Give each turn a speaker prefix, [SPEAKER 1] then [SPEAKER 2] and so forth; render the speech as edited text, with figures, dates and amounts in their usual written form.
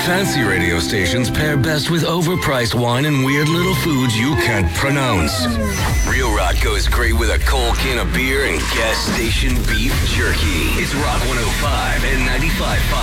[SPEAKER 1] Fancy radio stations pair best with overpriced wine and weird little foods you can't pronounce. Real Rock goes great with a cold can of beer and gas station beef jerky. It's Rock 105 and 95.5.